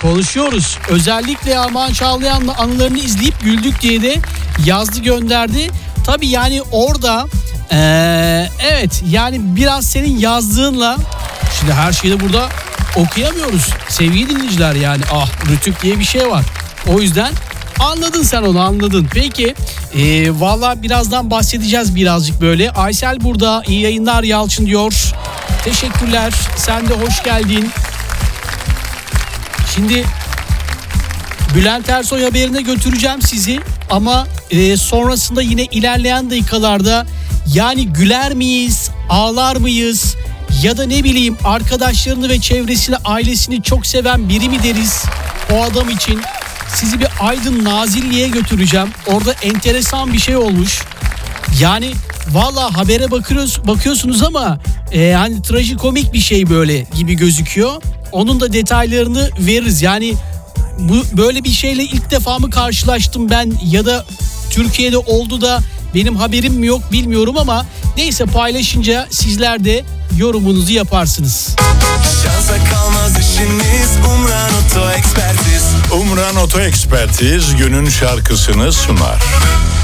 Konuşuyoruz. Özellikle Armağan Çağlayan'la anılarını izleyip güldük diye de yazdı gönderdi. Tabii yani orada evet yani biraz senin yazdığınla şimdi her şeyi de burada okuyamıyoruz sevgili dinleyiciler, yani rütük diye bir şey var. O yüzden anladın sen onu, anladın. Peki valla birazdan bahsedeceğiz birazcık böyle. Aysel burada, iyi yayınlar Yalçın diyor. Teşekkürler, sen de hoş geldin. Şimdi Bülent Ersoy haberine götüreceğim sizi ama sonrasında yine ilerleyen dakikalarda yani güler miyiz, ağlar mıyız ya da ne bileyim arkadaşlarını ve çevresini, ailesini çok seven biri mi deriz o adam için? Sizi bir Aydın Nazilli'ye götüreceğim. Orada enteresan bir şey olmuş. Yani valla habere bakıyorsunuz ama hani trajikomik bir şey böyle gibi gözüküyor. Onun da detaylarını veririz. Yani bu böyle bir şeyle ilk defa mı karşılaştım ben ya da Türkiye'de oldu da benim haberim mi yok bilmiyorum ama neyse, paylaşınca sizler de yorumunuzu yaparsınız. Şansa kalmaz işimiz, Umran Oto Ekspertiz. Umran Oto Ekspertiz günün şarkısını sunar.